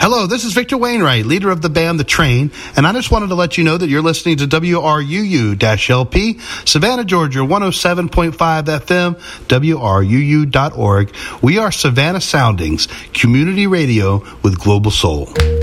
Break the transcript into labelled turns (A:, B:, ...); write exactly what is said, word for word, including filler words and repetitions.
A: Hello, this is Victor Wainwright, leader of the band The Train, and I just wanted to let you know that you're listening to W R U U L P, Savannah, Georgia, one oh seven point five F M, W R U U dot org. We are Savannah Soundings, community radio with global soul.